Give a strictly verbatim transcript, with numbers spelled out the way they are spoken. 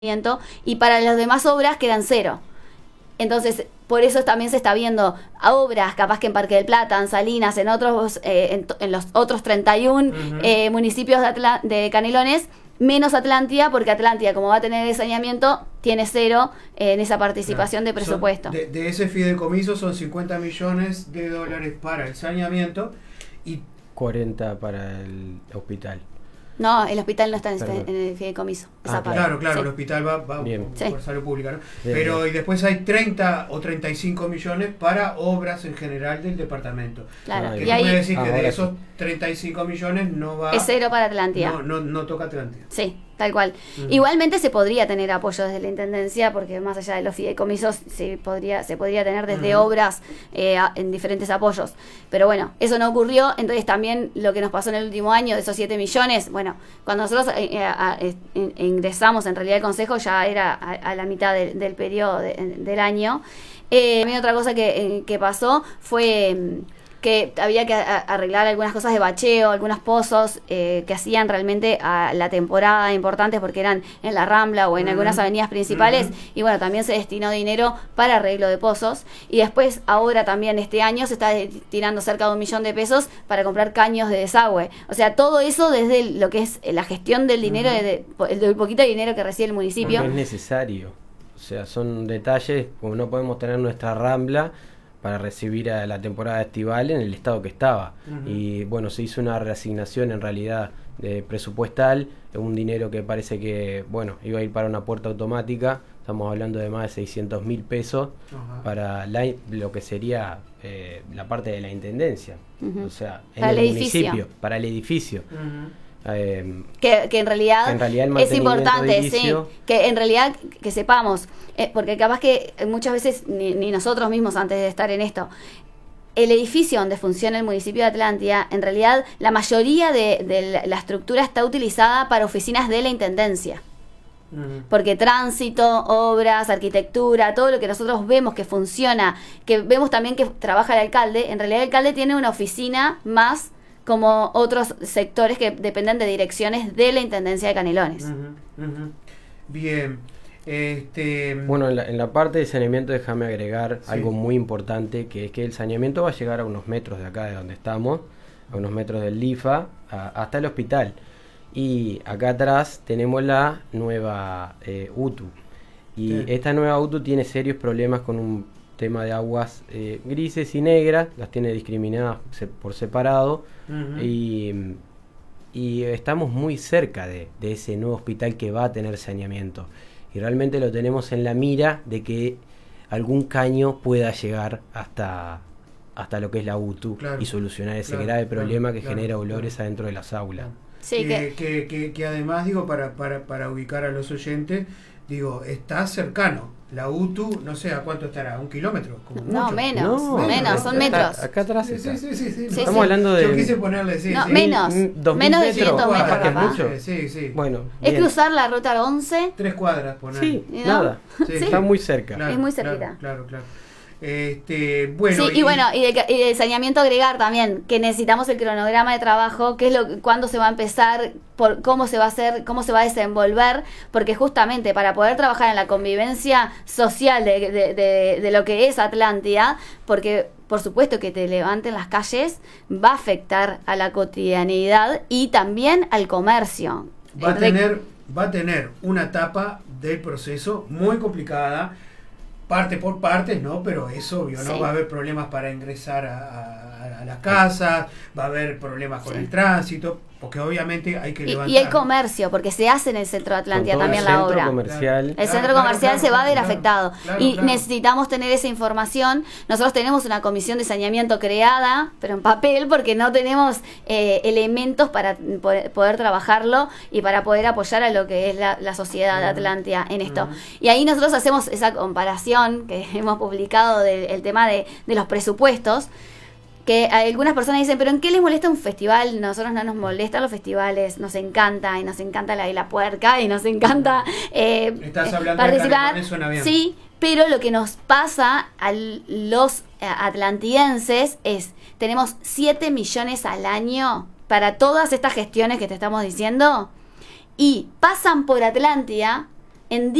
y para las demás obras quedan cero. Entonces, por eso también se está viendo a obras, capaz que en Parque del Plata, en Salinas, en otros eh, en, en los otros treinta y uno uh-huh. eh, municipios de, Atla- de Canelones, menos Atlántida, porque Atlántida, como va a tener el saneamiento, tiene cero eh, en esa participación claro. de presupuesto. Son, de, de ese fideicomiso son cincuenta millones de dólares para el saneamiento y cuarenta para el hospital. No, el hospital no está en, este, en el fideicomiso. Esa ah, parte. claro, claro, sí. El hospital va, va bien. por, sí. por salud pública, ¿no? Bien, Pero bien. y después hay treinta o treinta y cinco millones para obras en general del departamento. Claro. Que y tú ahí, puedes decir que ahora de esos sí. treinta y cinco millones no va... Es cero para Atlántida. No, no, no toca Atlántida. Sí, tal cual. Uh-huh. Igualmente se podría tener apoyo desde la Intendencia, porque más allá de los fideicomisos se podría, se podría tener desde uh-huh. obras eh, a, en diferentes apoyos. Pero bueno, eso no ocurrió, entonces también lo que nos pasó en el último año, de esos siete millones, bueno, cuando nosotros eh, a, a, in, ingresamos en realidad al Consejo ya era a, a la mitad de, del periodo de, del año. Eh, también otra cosa que, eh, que pasó fue... que había que arreglar algunas cosas de bacheo, algunos pozos eh, que hacían realmente a la temporada importantes porque eran en la Rambla o en uh-huh. algunas avenidas principales uh-huh. y bueno, también se destinó dinero para arreglo de pozos y después ahora también este año se está destinando cerca de un millón de pesos para comprar caños de desagüe, o sea, todo eso desde lo que es la gestión del dinero, uh-huh. desde el del poquito de dinero que recibe el municipio. Porque es necesario, o sea, son detalles, como no podemos tener nuestra Rambla para recibir a la temporada estival en el estado que estaba. Uh-huh. Y bueno, se hizo una reasignación en realidad de presupuestal, un dinero que parece que, bueno, iba a ir para una puerta automática, estamos hablando de más de seiscientos mil pesos uh-huh. para la, lo que sería eh, la parte de la intendencia, uh-huh. o sea, en para el, el municipio, edificio. para el edificio. Uh-huh. Eh, que, que en realidad, que en realidad es importante, sí, que en realidad que sepamos, eh, porque capaz que muchas veces ni, ni nosotros mismos antes de estar en esto, el edificio donde funciona el municipio de Atlántida, en realidad la mayoría de, de la estructura está utilizada para oficinas de la Intendencia. Uh-huh. Porque tránsito, obras, arquitectura, todo lo que nosotros vemos que funciona, que vemos también que trabaja el alcalde, en realidad el alcalde tiene una oficina más como otros sectores que dependen de direcciones de la Intendencia de Canelones. Uh-huh, uh-huh. Bien. Este... Bueno, en la, en la parte de saneamiento déjame agregar sí. algo muy importante, que es que el saneamiento va a llegar a unos metros de acá de donde estamos, a unos metros del LIFA, a, hasta el hospital. Y acá atrás tenemos la nueva eh, U T U. Y sí. esta nueva U T U tiene serios problemas con un tema de aguas eh, grises y negras, las tiene discriminadas se, por separado uh-huh. y, y estamos muy cerca de, de ese nuevo hospital que va a tener saneamiento y realmente lo tenemos en la mira de que algún caño pueda llegar hasta, hasta lo que es la U T U claro, y solucionar ese claro, grave problema claro, que claro, genera olores claro. adentro de las aulas. Sí, que, que, que, que además digo para, para, para ubicar a los oyentes, digo, está cercano. La U T U, no sé a cuánto estará, un kilómetro. Como no, mucho. menos, no, menos, menos, son metros. Acá atrás sí, está. Sí, sí, sí, sí. sí Estamos sí. hablando de... Yo quise ponerle, sí, no, sí. menos, Mil, menos de quinientos metros, cuadras, capaz. mucho. Sí, sí. Bueno, es bien. cruzar la ruta once. Tres cuadras, poner. Sí, ¿no? nada. Sí. Está muy cerca. Claro, es muy cerquita. Claro, claro, claro. Este, bueno, sí, y, y bueno, y de, y de saneamiento agregar también que necesitamos el cronograma de trabajo, qué es lo cuándo se va a empezar, por cómo se va a hacer, cómo se va a desenvolver, porque justamente para poder trabajar en la convivencia social de, de, de, de lo que es Atlántida, porque por supuesto que te levanten las calles va a afectar a la cotidianidad y también al comercio. Va a tener, va a tener una etapa del proceso muy complicada, parte por partes, ¿no? Pero es obvio, ¿no? Sí. Va a haber problemas para ingresar a, a, a las casas, va a haber problemas con sí. el tránsito, porque obviamente hay que levantar. Y, y el comercio, porque se hace en el centro de Atlántida también la obra. Comercial. El claro, centro claro, comercial claro, se va a ver claro, afectado. Claro, y claro. necesitamos tener esa información. Nosotros tenemos una comisión de saneamiento creada, pero en papel, porque no tenemos eh, elementos para poder, poder trabajarlo y para poder apoyar a lo que es la, la sociedad uh-huh. de Atlántida en esto. Uh-huh. Y ahí nosotros hacemos esa comparación que hemos publicado del el tema de, de los presupuestos, que algunas personas dicen, pero ¿en qué les molesta un festival? Nosotros no nos molestan los festivales, nos encanta, y nos encanta la isla puerca, y nos encanta eh, Estás hablando participar. De suena bien. Sí, pero lo que nos pasa a los atlantidenses es, tenemos siete millones al año para todas estas gestiones que te estamos diciendo, y pasan por Atlántida en